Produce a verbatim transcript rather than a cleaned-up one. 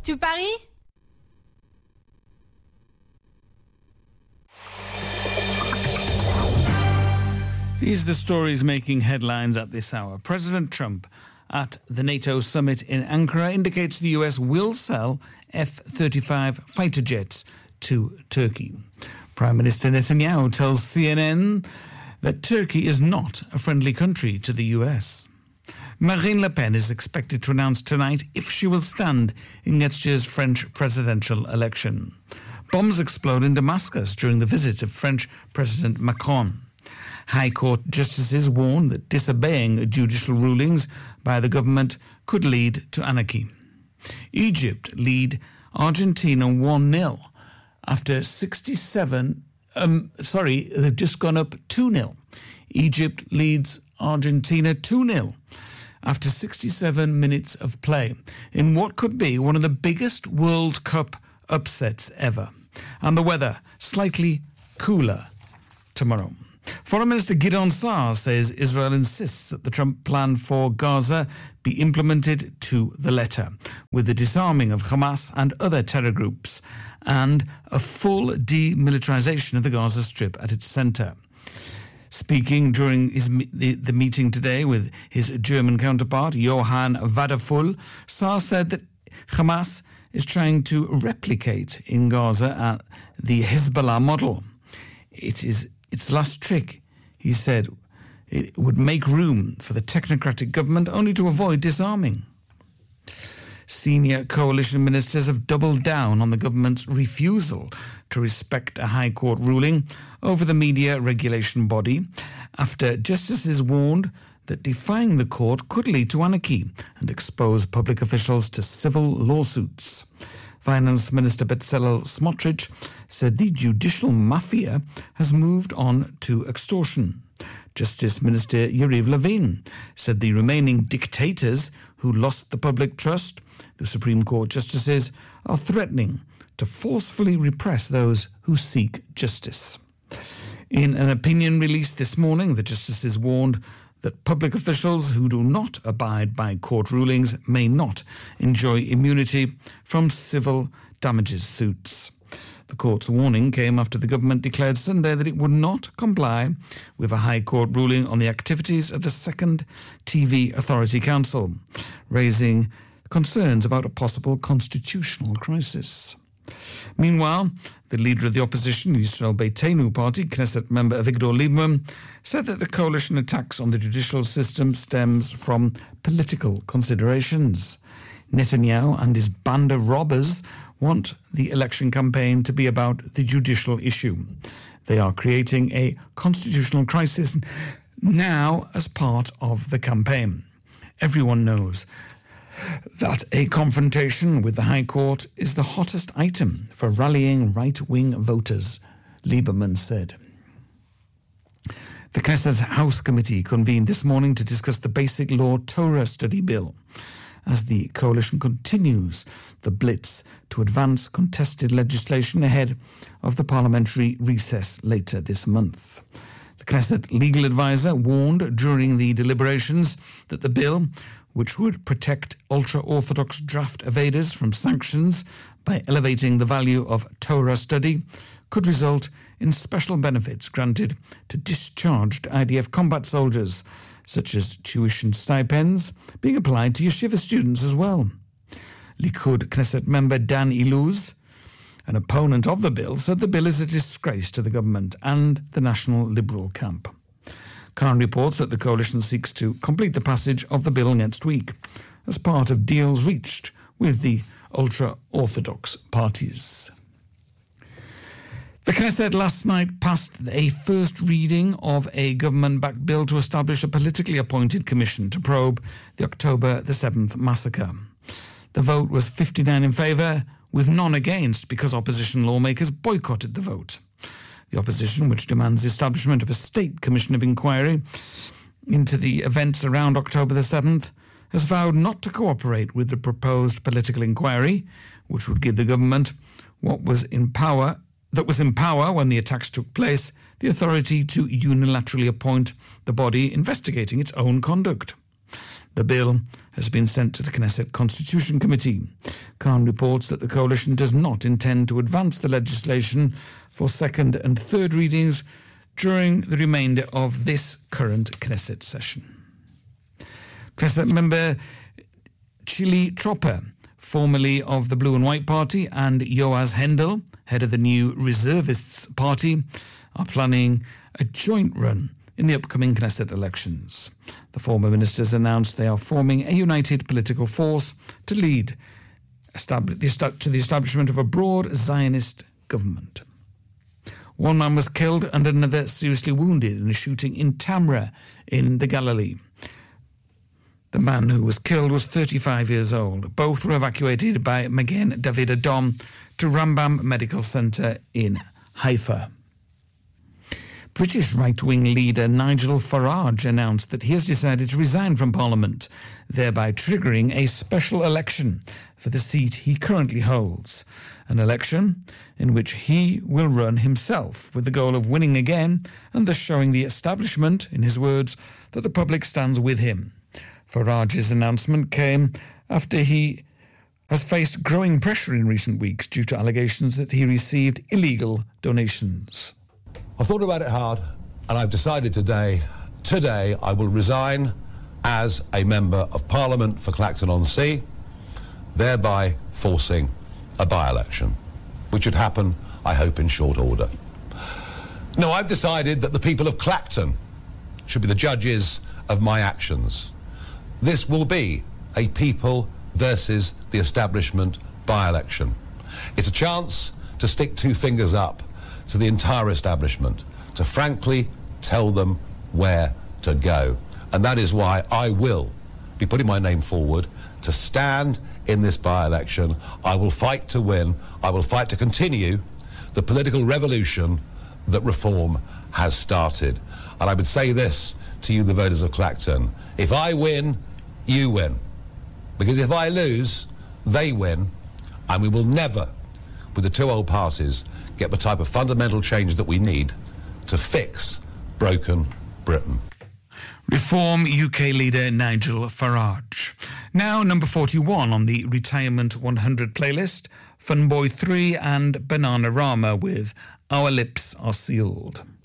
to Paris? These are the stories making headlines at this hour. President Trump at the NATO summit in Ankara indicates the U S will sell F thirty-five fighter jets to Turkey. Prime Minister Netanyahu tells C N N that Turkey is not a friendly country to the U S. Marine Le Pen is expected to announce tonight if she will stand in next year's French presidential election. Bombs explode in Damascus during the visit of French President Macron. High Court justices warn that disobeying judicial rulings by the government could lead to anarchy. Egypt lead Argentina one nil after sixty-seven, um, sorry, they've just gone up two nil. Egypt leads Argentina two nil after sixty-seven minutes of play in what could be one of the biggest World Cup upsets ever. And the weather, slightly cooler tomorrow. Foreign Minister Gideon Saar says Israel insists that the Trump plan for Gaza be implemented to the letter, with the disarming of Hamas and other terror groups, and a full demilitarization of the Gaza Strip at its center. Speaking during his, the, the meeting today with his German counterpart, Johann Wadephul, Saar said that Hamas is trying to replicate in Gaza uh, the Hezbollah model. It is its last trick, he said. It would make room for the technocratic government only to avoid disarming. Senior coalition ministers have doubled down on the government's refusal to respect a High Court ruling over the media regulation body after justices warned that defying the court could lead to anarchy and expose public officials to civil lawsuits. Finance Minister Bezalel Smotrich said the judicial mafia has moved on to extortion. Justice Minister Yariv Levin said the remaining dictators who lost the public trust, the Supreme Court justices, are threatening to forcefully repress those who seek justice. In an opinion released this morning, the justices warned that public officials who do not abide by court rulings may not enjoy immunity from civil damages suits. The court's warning came after the government declared Sunday that it would not comply with a High Court ruling on the activities of the Second T V Authority Council, raising concerns about a possible constitutional crisis. Meanwhile, the leader of the opposition, the Yisrael Beitenu party, Knesset member Avigdor Lieberman, said that the coalition attacks on the judicial system stems from political considerations. Netanyahu and his band of robbers want the election campaign to be about the judicial issue. They are creating a constitutional crisis now as part of the campaign. Everyone knows that a confrontation with the High Court is the hottest item for rallying right-wing voters, Lieberman said. The Knesset House Committee convened this morning to discuss the Basic Law Torah Study Bill as the coalition continues the blitz to advance contested legislation ahead of the parliamentary recess later this month. The Knesset legal advisor warned during the deliberations that the bill, which would protect ultra-Orthodox draft evaders from sanctions by elevating the value of Torah study, could result in special benefits granted to discharged I D F combat soldiers, such as tuition stipends, being applied to yeshiva students as well. Likud Knesset member Dan Iluz, an opponent of the bill, said the bill is a disgrace to the government and the National Liberal camp. Khan reports that the coalition seeks to complete the passage of the bill next week as part of deals reached with the ultra-Orthodox parties. The Knesset last night passed a first reading of a government-backed bill to establish a politically appointed commission to probe the October the seventh massacre. The vote was fifty-nine in favour, with none against, because opposition lawmakers boycotted the vote. The opposition, which demands the establishment of a state commission of inquiry into the events around October the seventh, has vowed not to cooperate with the proposed political inquiry, which would give the government what was in power, that was in power when the attacks took place, the authority to unilaterally appoint the body investigating its own conduct. The bill has been sent to the Knesset Constitution Committee. Khan reports that the coalition does not intend to advance the legislation for second and third readings during the remainder of this current Knesset session. Knesset member Chili Tropper, formerly of the Blue and White Party, and Yoaz Hendel, head of the new Reservists Party, are planning a joint run in the upcoming Knesset elections. The former ministers announced they are forming a united political force to lead to the establishment of a broad Zionist government. One man was killed and another seriously wounded in a shooting in Tamra in the Galilee. The man who was killed was thirty-five years old. Both were evacuated by Magen David Adom to Rambam Medical Center in Haifa. British right-wing leader Nigel Farage announced that he has decided to resign from Parliament, thereby triggering a special election for the seat he currently holds. An election in which he will run himself with the goal of winning again and thus showing the establishment, in his words, that the public stands with him. Farage's announcement came after he has faced growing pressure in recent weeks due to allegations that he received illegal donations. I've thought about it hard, and I've decided today, today I will resign as a Member of Parliament for Clacton-on-Sea, thereby forcing a by-election, which would happen, I hope, in short order. No, I've decided that the people of Clacton should be the judges of my actions. This will be a people versus the establishment by-election. It's a chance to stick two fingers up to the entire establishment, to frankly tell them where to go. And that is why I will be putting my name forward to stand in this by-election. I will fight to win. I will fight to continue the political revolution that reform has started. And I would say this to you, the voters of Clacton: if I win, you win. Because if I lose, they win, and we will never, with the two old parties, get the type of fundamental change that we need to fix broken Britain. Reform U K leader Nigel Farage. Now number forty-one on the Retirement one hundred playlist, Funboy three and Bananarama with Our Lips Are Sealed.